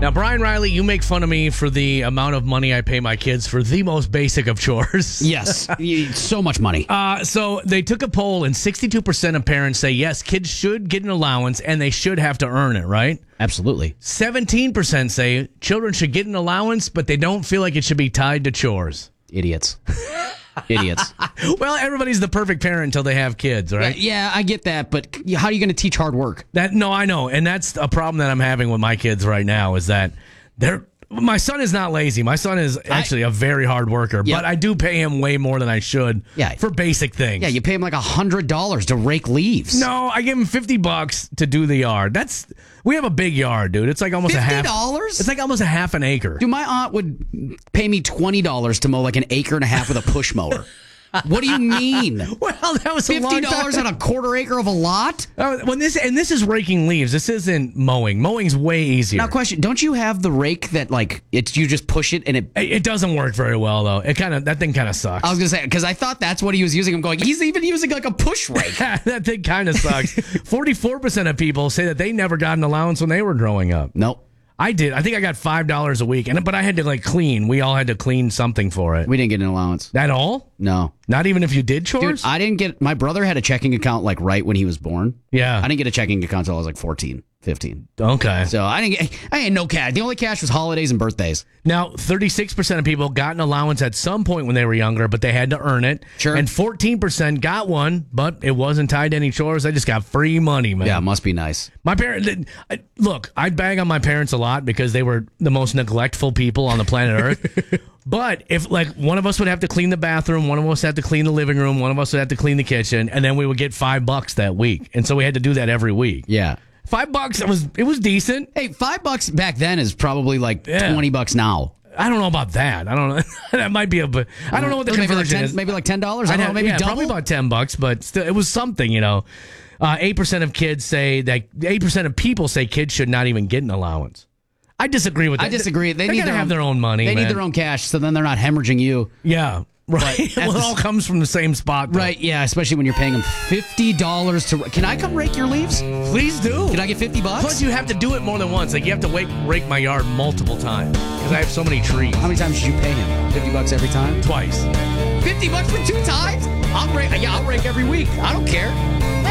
Now, Brian Riley, you make fun of me for the amount of money I pay my kids for the most basic of chores. Yes, so much money. So they took a poll, and 62% of parents say, yes, kids should get an allowance, and they should have to earn it, right? Absolutely. 17% say children should get an allowance, but they don't feel like it should be tied to chores. Idiots. Idiots. Well, everybody's the perfect parent until they have kids, right? Yeah, I get that, but how are you going to teach hard work? No, I know, and that's a problem that I'm having with my kids right now is that my son is not lazy. My son is actually a very hard worker, but I do pay him way more than I should for basic things. Yeah, you pay him like $100 to rake leaves. No, I give him $50 to do the yard. We have a big yard, dude. It's like almost $50? It's like almost a half an acre. Dude, my aunt would pay me $20 to mow like an acre and a half with a push mower. What do you mean? Well, that was a long time. $50 on a quarter acre of a lot? This is raking leaves. This isn't mowing. Mowing's way easier. Now, question: don't you have the rake that you just push it and it doesn't work very well though. That thing kind of sucks. I was gonna say because I thought that's what he was using. I'm going. He's even using like a push rake. That thing kind of sucks. 44% of people say that they never got an allowance when they were growing up. Nope. I did. I think I got $5 a week, but I had to clean. We all had to clean something for it. We didn't get an allowance. At all? No. Not even if you did chores? Dude, I didn't get. My brother had a checking account right when he was born. Yeah. I didn't get a checking account until I was 14, 15. Okay. So I had no cash. The only cash was holidays and birthdays. Now, 36% of people got an allowance at some point when they were younger, but they had to earn it. Sure. And 14% got one, but it wasn't tied to any chores. They just got free money, man. Yeah, it must be nice. My parents, look, I bag on my parents a lot because they were the most neglectful people on the planet Earth. But if one of us would have to clean the bathroom, one of us had to clean the living room, one of us would have to clean the kitchen, and then we would get $5 that week. And so we had to do that every week. Yeah. $5, it was decent. Hey, $5 back then is probably $20 now. I don't know about that. I don't know. That might be I don't know what the conversion is. Maybe $10. I don't know. Maybe double. Probably about $10, but still, it was something. 8% of kids say that 8% of people say kids should not even get an allowance. I disagree with that. I disagree. They need to have their own money. They need their own cash, so then they're not hemorrhaging you. Yeah. Right. Well, it all comes from the same spot, though. Right, yeah, especially when you're paying them $50 to... Can I come rake your leaves? Please do. Can I get $50? Plus, you have to do it more than once. You have to rake my yard multiple times because I have so many trees. How many times did you pay him? $50 every time? Twice. $50 for 2 times? I'll rake every week. I don't care.